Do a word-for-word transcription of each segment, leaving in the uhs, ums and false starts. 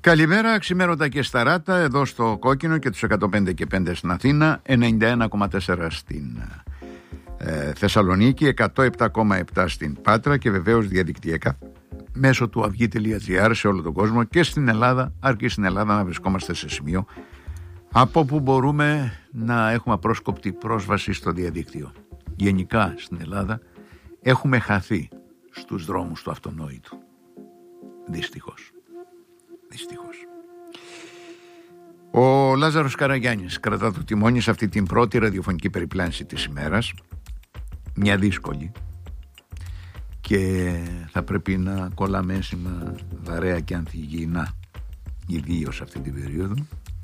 Καλημέρα, ξημέρωτα και σταράτα εδώ στο Κόκκινο και τους εκατόν πέντε και πέντε στην Αθήνα, ενενήντα ένα κόμμα τέσσερα στην ε, Θεσσαλονίκη, εκατόν επτά κόμμα επτά στην Πάτρα και βεβαίως διαδικτυακά μέσω του αυγή τελεία τζι άρ σε όλο τον κόσμο και στην Ελλάδα, αρκεί στην Ελλάδα να βρισκόμαστε σε σημείο από όπου μπορούμε να έχουμε απρόσκοπτη πρόσβαση στο διαδίκτυο. Γενικά στην Ελλάδα έχουμε χαθεί στους δρόμους του αυτονόητου. Δυστυχώς. Δυστυχώς. Ο Λάζαρος Καραγιάννης κρατά το τιμόνι σε αυτή την πρώτη ραδιοφωνική περιπλάνηση της ημέρας. Μια δύσκολη. Και θα πρέπει να κολλάμε έσημα βαρέα και ανθυγιεινά, ιδίως αυτή την περίοδο.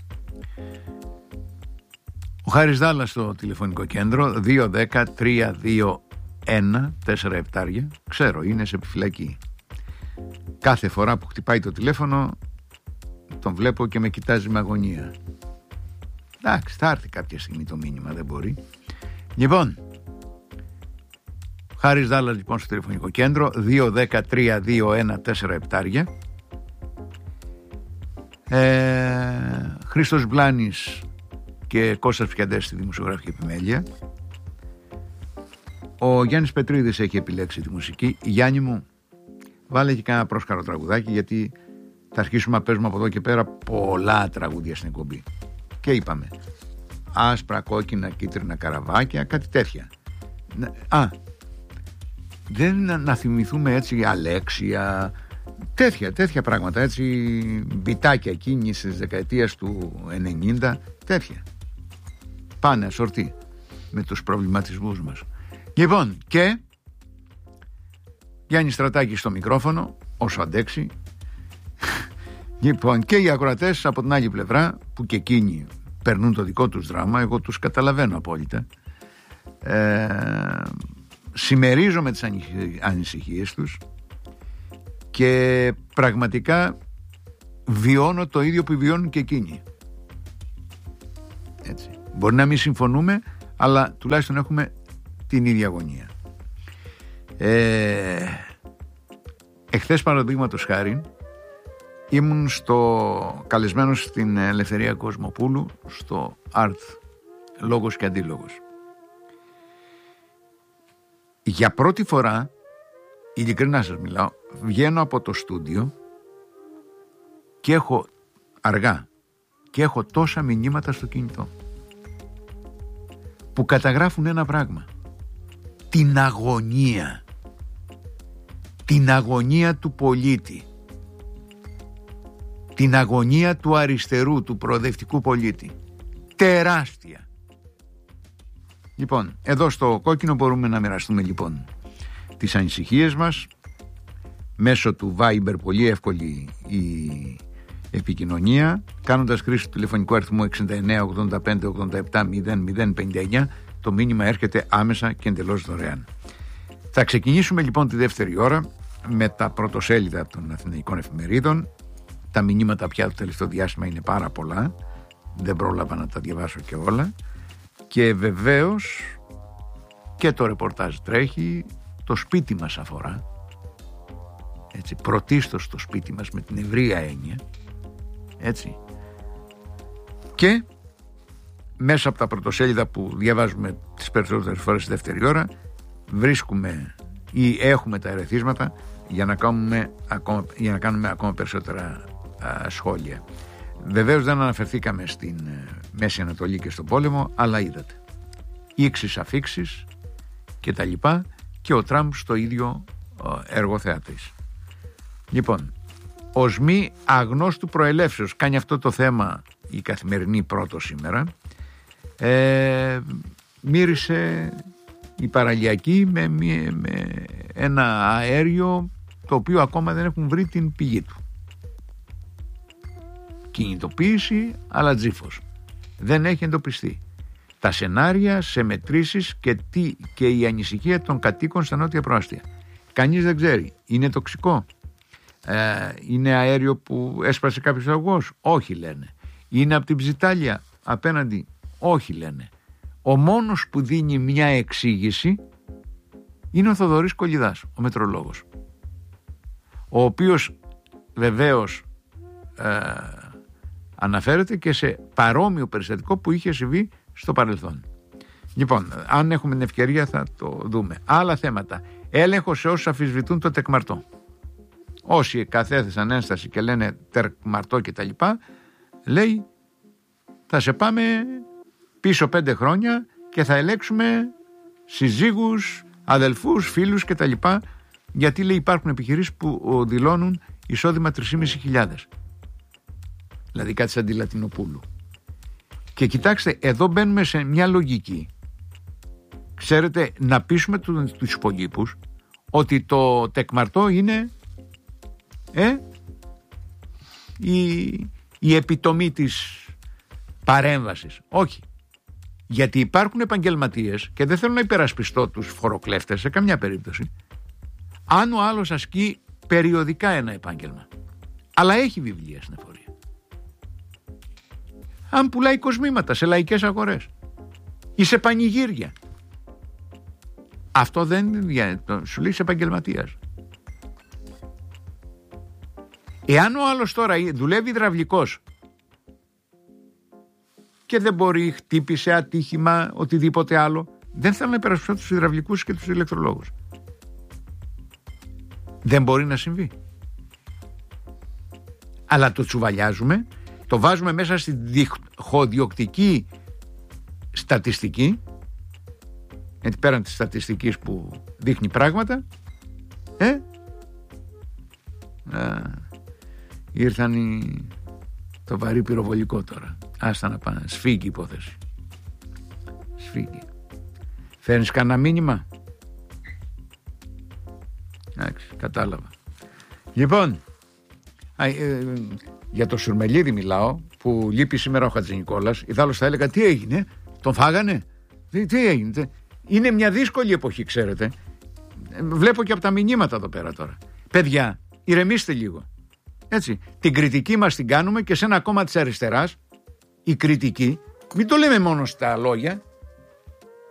Ο Χάρης Δάλλας στο τηλεφωνικό κέντρο δύο δέκα τρία δύο ένα τέσσερα επτάρια. Ξέρω, είναι σε επιφυλακή. Κάθε φορά που χτυπάει το τηλέφωνο τον βλέπω και με κοιτάζει με αγωνία. Εντάξει, θα έρθει κάποια στιγμή το μήνυμα, δεν μπορεί. Λοιπόν, Χάρης Δάλλας λοιπόν στο τηλεφωνικό κέντρο δύο δέκα τρία δύο ένα τέσσερα επτάρια. ε, Χρήστος Μπλάνης και Κώστας Πιαντές στη δημοσιογραφική επιμέλεια. Ο Γιάννης Πετρίδης έχει επιλέξει τη μουσική. Γιάννη μου, βάλε και κάνα πρόσκαρο τραγουδάκι, γιατί θα αρχίσουμε να παίζουμε από εδώ και πέρα πολλά τραγούδια στην εκπομπή. Και είπαμε άσπρα, κόκκινα, κίτρινα καραβάκια, κάτι τέτοια. Α, δεν να θυμηθούμε έτσι Αλέξια, τέτοια, τέτοια πράγματα, έτσι μπιτάκια εκείνης της δεκαετίας του ενενήντα, τέτοια. Πάνε ασορτή με τους προβληματισμούς μας. Λοιπόν, και Γιάννη Στρατάκη στο μικρόφωνο, όσο αντέξει. Λοιπόν, και οι ακροατές από την άλλη πλευρά, που και εκείνοι περνούν το δικό τους δράμα, εγώ τους καταλαβαίνω απόλυτα. Ε, συμμερίζομαι τις ανησυχίες τους και πραγματικά βιώνω το ίδιο που βιώνουν και εκείνοι. Έτσι. Μπορεί να μην συμφωνούμε, αλλά τουλάχιστον έχουμε την ίδια αγωνία. Ε, εχθές παραδείγματος χάρη ήμουν στο καλεσμένος στην Ελευθερία Κοσμοπούλου στο Art Λόγος και Αντίλογος. Για πρώτη φορά, ειλικρινά σας μιλάω, βγαίνω από το στούντιο και έχω αργά και έχω τόσα μηνύματα στο κινητό που καταγράφουν ένα πράγμα: την αγωνία την αγωνία του πολίτη, την αγωνία του αριστερού, του προοδευτικού πολίτη. Τεράστια. Λοιπόν, εδώ στο Κόκκινο μπορούμε να μοιραστούμε λοιπόν τις ανησυχίες μας μέσω του Viber, πολύ εύκολη η επικοινωνία, κάνοντας χρήση του τηλεφωνικού αριθμού εξήντα εννέα ογδόντα πέντε ογδόντα επτά μηδέν μηδέν πενήντα εννέα. Το μήνυμα έρχεται άμεσα και εντελώς δωρεάν. Θα ξεκινήσουμε λοιπόν τη δεύτερη ώρα με τα πρωτοσέλιδα των αθηναϊκών εφημερίδων. Τα μηνύματα πια το τελευταίο διάστημα είναι πάρα πολλά, δεν πρόλαβα να τα διαβάσω και όλα. Και βεβαίως και το ρεπορτάζ τρέχει, το σπίτι μας αφορά, έτσι, πρωτίστως το σπίτι μας με την ευρεία έννοια, έτσι. Και μέσα από τα πρωτοσέλιδα που διαβάζουμε τις περισσότερες φορές στη δεύτερη ώρα βρίσκουμε ή έχουμε τα ερεθίσματα για να κάνουμε ακόμα, για να κάνουμε ακόμα περισσότερα α, σχόλια. Βεβαίως δεν αναφερθήκαμε στην ε, Μέση Ανατολή και στον πόλεμο, αλλά είδατε ήξεις αφήξεις και τα λοιπά, και ο Τραμπ στο ίδιο ε, έργο θεατής. Λοιπόν, ως μη αγνώστου προελεύσεως κάνει αυτό το θέμα η Καθημερινή Πρώτο σήμερα. Ε, μύρισε η παραλιακή με, με ένα αέριο το οποίο ακόμα δεν έχουν βρει την πηγή του. Κινητοποίηση αλλά τζίφος. Δεν έχει εντοπιστεί. Τα σενάρια σε μετρήσεις και, τι, και η ανησυχία των κατοίκων στα νότια προάστια. Κανείς δεν ξέρει. Είναι τοξικό? Ε, είναι αέριο που έσπασε κάποιος αγωγός? Όχι, λένε. Είναι από την Ψιτάλια απέναντι? Όχι, λένε. Ο μόνος που δίνει μια εξήγηση είναι ο Θοδωρής Κολιδάς, ο μετρολόγος, ο οποίος βεβαίως ε, αναφέρεται και σε παρόμοιο περιστατικό που είχε συμβεί στο παρελθόν. Λοιπόν, αν έχουμε την ευκαιρία θα το δούμε. Άλλα θέματα. Έλεγχο σε όσους αφισβητούν το τεκμαρτό. Όσοι καθέθεσαν ένσταση και λένε τεκμαρτό κτλ., λέει θα σε πάμε πίσω πέντε χρόνια και θα ελέγξουμε συζύγους, αδελφούς, φίλους κτλ. Γιατί λέει υπάρχουν επιχειρήσεις που δηλώνουν εισόδημα τρεις χιλιάδες πεντακόσιες. Δηλαδή κάτι σαν τη Λατινοπούλου. Και κοιτάξτε, εδώ μπαίνουμε σε μια λογική. Ξέρετε, να πείσουμε τους υπολείπους ότι το τεκμαρτό είναι ε, η, η επιτομή της παρέμβασης. Όχι. Γιατί υπάρχουν επαγγελματίες, και δεν θέλω να υπερασπιστώ τους φοροκλέφτες σε καμιά περίπτωση, αν ο άλλος ασκεί περιοδικά ένα επάγγελμα, αλλά έχει βιβλία στην εφορία, αν πουλάει κοσμήματα σε λαϊκές αγορές ή σε πανηγύρια, αυτό δεν είναι, σου λέει, επαγγελματίας. Εάν ο άλλος τώρα δουλεύει υδραυλικός και δεν μπορεί, χτύπησε, ατύχημα, οτιδήποτε άλλο, δεν θέλω να υπερασπιστώ τους υδραυλικούς και τους ηλεκτρολόγους. Δεν μπορεί να συμβεί. Αλλά το τσουβαλιάζουμε, το βάζουμε μέσα στη διχοδιοκτική στατιστική, γιατί πέραν της στατιστικής που δείχνει πράγματα, ε, α, ήρθαν οι, το βαρύ πυροβολικό τώρα. Άστα να πάνε, σφίγγει η υπόθεση. Σφίγγει. Φέρνεις κανένα μήνυμα? Εντάξει, κατάλαβα. Λοιπόν, α, ε, για το Σουρμελίδη μιλάω, που λείπει σήμερα ο Χατζηνικόλας. Ιδάλλως θα έλεγα τι έγινε, τον φάγανε, τι, τι έγινε. Είναι μια δύσκολη εποχή, ξέρετε. Βλέπω και από τα μηνύματα εδώ πέρα τώρα. Παιδιά, ηρεμήστε λίγο. Έτσι, την κριτική μας την κάνουμε και σε ένα κόμμα της αριστεράς, η κριτική, μην το λέμε μόνο στα λόγια,